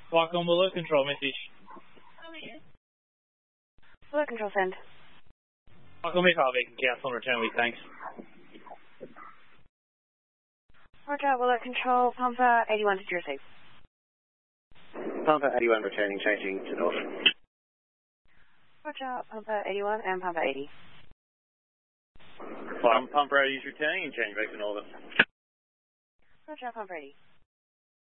Welcome, Willow Control message. Willow Control send. Welcome, Miss Harvey. Cancel and return with thanks. Roger, Willow Control, Pampa 81 to receive. Pampa 81 returning, changing to north. Roger, Pampa 81 and Pampa 80. Pampa 80 is returning and changing back to northern. Roger, Pampa 80.